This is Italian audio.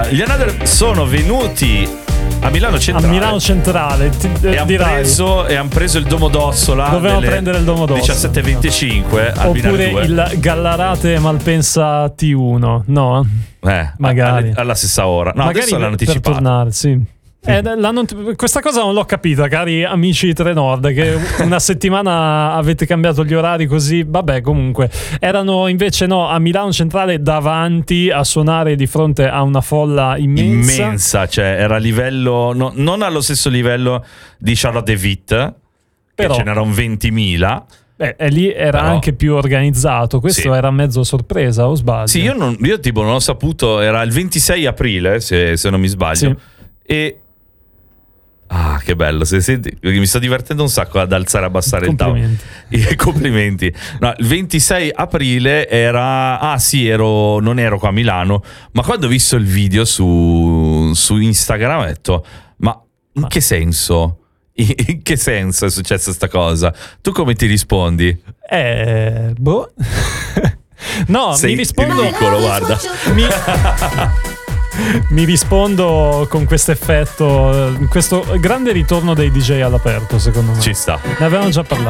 Gli Another sono venuti a Milano Centrale. A Milano Centrale e hanno preso il Domodossola. Dovevamo prendere il Domodossola 17:25 al oppure il Gallarate Malpensa T1. No? Magari alla stessa ora. No, magari adesso l'hanno anticipato. Per tornare, sì. Questa cosa non l'ho capita, cari amici Trenord, che una settimana avete cambiato gli orari così. Vabbè, comunque erano invece a Milano Centrale davanti a suonare di fronte a una folla immensa, cioè era a livello non allo stesso livello di Charlotte de Witte, però ce n'erano 20.000. E lì era anche più organizzato. Questo era mezzo sorpresa, o sbaglio? Sì, io tipo non ho saputo. Era il 26 aprile, se non mi sbaglio. Sì. E che bello, mi sto divertendo un sacco ad alzare e abbassare il tavolo. Complimenti. No, il 26 aprile non ero qua a Milano, ma quando ho visto il video su Instagram ho detto ma in che senso? In che senso è successa sta cosa? Tu come ti rispondi? No, sei mi rispondo ridicolo, guarda. Mi rispondo con questo effetto, questo grande ritorno dei DJ all'aperto, secondo me. Ci sta. Ne avevamo già parlato.